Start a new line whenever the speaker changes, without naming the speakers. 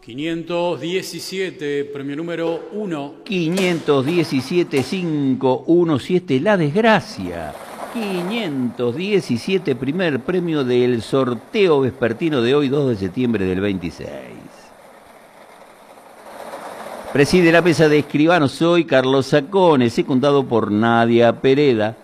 517, premio número 1.
517-517, la desgracia. 517, primer premio del sorteo vespertino de hoy, 2 de septiembre del 26. Preside la mesa de escribanos hoy Carlos Sacone, secundado por Nadia Pereda.